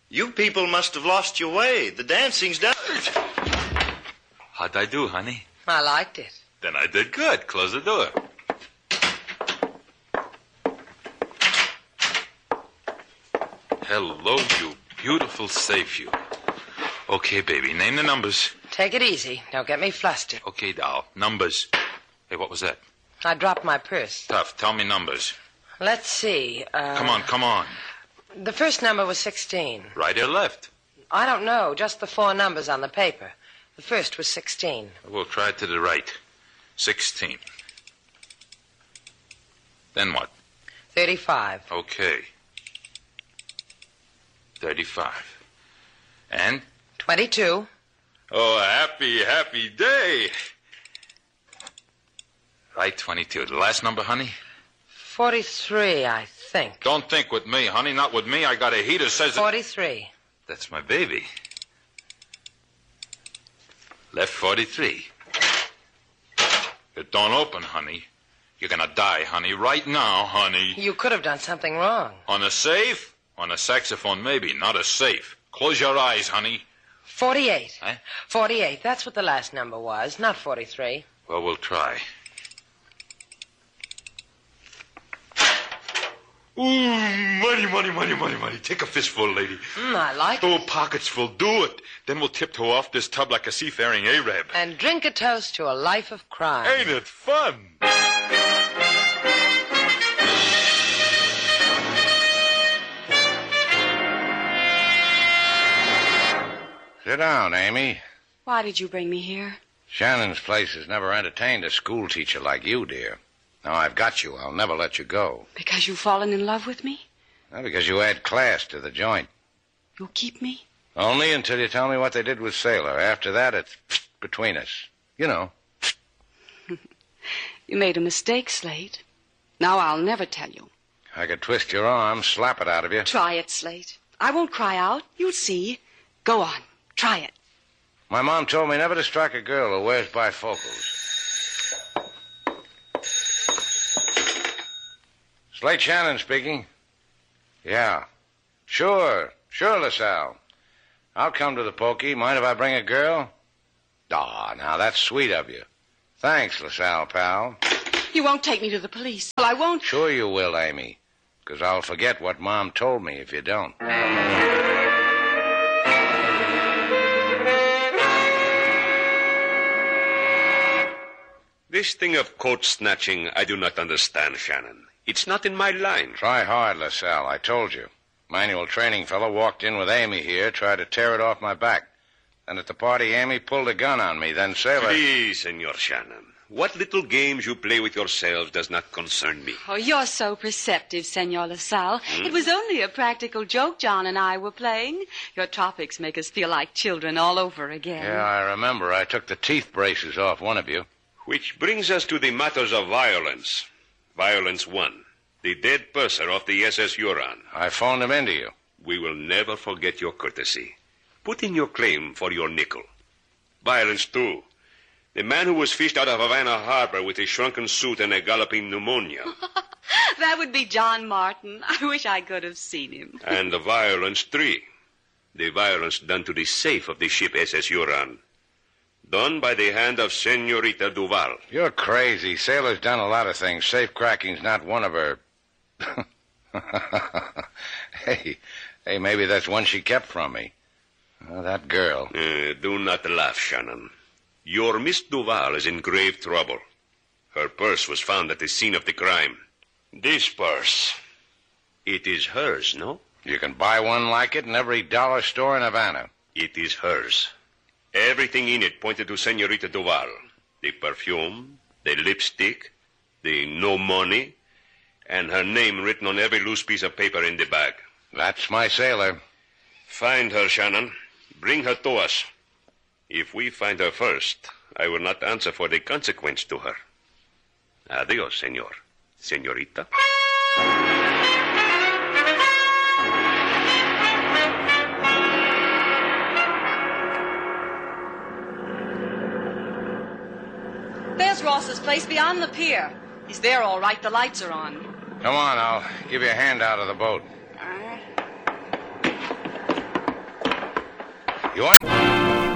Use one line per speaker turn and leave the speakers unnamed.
You people must have lost your way. The dancing's done.
How'd I do, honey?
I liked it.
Then I did good. Close the door. Hello, you beautiful safe, you. Okay, baby, name the numbers.
Take it easy. Don't get me flustered.
Okay, doll, numbers. Hey, what was that?
I dropped my purse.
Tough, tell me numbers.
Let's see.
Come on.
The first number was 16.
Right or left?
I don't know. Just the 4 numbers on the paper. The first was 16.
We'll try it to the right. 16. Then what?
35.
Okay. 35. And?
22.
Oh, happy day. Right, 22. The last number, honey?
43, I think.
Don't think with me, honey. Not with me. I got a heater says...
43.
That's my baby. Left 43. It don't open, honey. You're gonna die, honey. Right now, honey.
You could have done something wrong.
On a safe? On a saxophone, maybe. Not a safe. Close your eyes, honey.
48.
Eh?
48. That's what the last number was, not 43.
Well, we'll try. Ooh, money. Take a fistful, lady.
I like it.
Oh, pockets full. Do it. Then we'll tiptoe off this tub like a seafaring Arab.
And drink a toast to a life of crime.
Ain't it fun?
Sit down, Amy.
Why did you bring me here?
Shannon's place has never entertained a school teacher like you, dear. Now I've got you. I'll never let you go.
Because you've fallen in love with me?
Not because you add class to the joint.
You'll keep me?
Only until you tell me what they did with Sailor. After that, it's between us. You know.
You made a mistake, Slate. Now I'll never tell you.
I could twist your arm, slap it out of you.
Try it, Slate. I won't cry out. You'll see. Go on. Try it.
My mom told me never to strike a girl who wears bifocals. Slate Shannon speaking. Yeah. Sure, LaSalle. I'll come to the pokey. Mind if I bring a girl? Aw, now that's sweet of you. Thanks, LaSalle, pal.
You won't take me to the police. Well, I won't.
Sure you will, Amy. Because I'll forget what Mom told me if you don't.
This thing of coat snatching, I do not understand, Shannon. It's not in my line.
Try hard, LaSalle. I told you. Manual training fellow walked in with Amy here, tried to tear it off my back. Then at the party, Amy pulled a gun on me. Then Sailor...
Please, Senor Shannon. What little games you play with yourselves does not concern me.
Oh, you're so perceptive, Senor LaSalle. It was only a practical joke John and I were playing. Your tropics make us feel like children all over again.
Yeah, I remember. I took the teeth braces off one of you.
Which brings us to the matters of violence. Violence 1. The dead purser of the SS Huron.
I phoned him into you.
We will never forget your courtesy. Put in your claim for your nickel. Violence 2. The man who was fished out of Havana Harbor with a shrunken suit and a galloping pneumonia.
That would be John Martin. I wish I could have seen him.
And the violence 3. The violence done to the safe of the ship SS Huron. Done by the hand of Senorita Duval.
You're crazy. Sailor's done a lot of things. Safe cracking's not one of her... Hey, maybe that's one she kept from me. Oh, that girl.
Do not laugh, Shannon. Your Miss Duval is in grave trouble. Her purse was found at the scene of the crime. This purse. It is hers, no?
You can buy one like it in every dollar store in Havana.
It is hers. Everything in it pointed to Senorita Duval. The perfume, the lipstick, the no money, and her name written on every loose piece of paper in the bag.
That's my Sailor.
Find her, Shannon. Bring her to us. If we find her first, I will not answer for the consequence to her. Adios, senor. Senorita.
There's Ross's place beyond the pier. He's there all right. The lights are on.
Come on, I'll give you a hand out of the boat. You want...